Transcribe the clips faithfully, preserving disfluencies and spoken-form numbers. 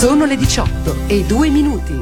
Sono le diciotto e due minuti.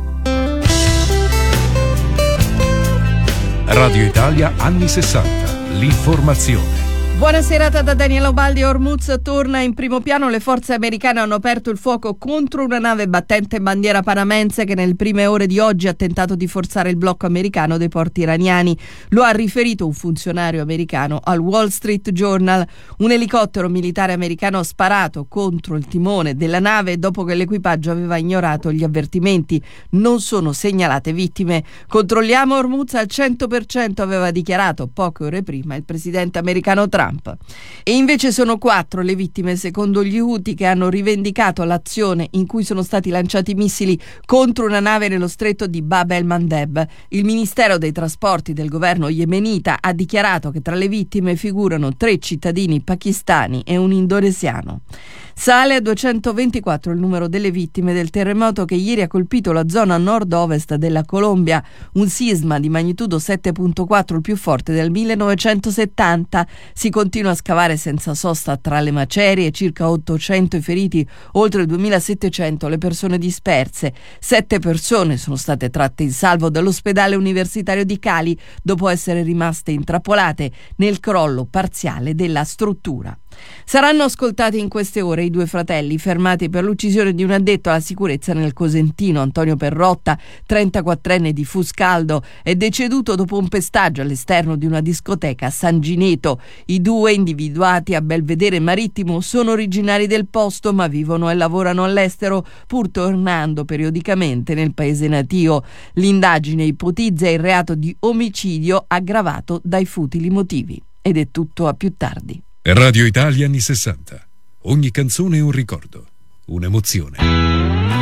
Radio Italia anni sessanta. L'informazione. Buona serata da Daniela Ubaldi. Hormuz torna in primo piano. Le forze americane hanno aperto il fuoco contro una nave battente bandiera panamense che nelle prime ore di oggi ha tentato di forzare il blocco americano dei porti iraniani. Lo ha riferito un funzionario americano al Wall Street Journal. Un elicottero militare americano ha sparato contro il timone della nave dopo che l'equipaggio aveva ignorato gli avvertimenti. Non sono segnalate vittime. Controlliamo Hormuz al cento per cento, aveva dichiarato poche ore prima il presidente americano Trump. E invece sono quattro le vittime secondo gli Houthi, che hanno rivendicato l'azione in cui sono stati lanciati missili contro una nave nello stretto di Bab el-Mandeb. Il Ministero dei Trasporti del governo yemenita ha dichiarato che tra le vittime figurano tre cittadini pakistani e un indonesiano. Sale a duecentoventiquattro il numero delle vittime del terremoto che ieri ha colpito la zona nord-ovest della Colombia, un sisma di magnitudo sette virgola quattro, il più forte del millenovecentosettanta. Si continua a scavare senza sosta tra le macerie, circa ottocento i feriti, oltre duemilasettecento le persone disperse. Sette persone sono state tratte in salvo dall'ospedale universitario di Cali dopo essere rimaste intrappolate nel crollo parziale della struttura. Saranno ascoltati in queste ore i due fratelli fermati per l'uccisione di un addetto alla sicurezza nel Cosentino. Antonio Perrotta, trentaquattrenne di Fuscaldo, è deceduto dopo un pestaggio all'esterno di una discoteca a San Gineto. I due, individuati a Belvedere Marittimo, sono originari del posto ma vivono e lavorano all'estero, pur tornando periodicamente nel paese natio. L'indagine ipotizza il reato di omicidio aggravato dai futili motivi. Ed è tutto, a più tardi. Radio Italia anni sessanta. Ogni canzone è un ricordo, un'emozione.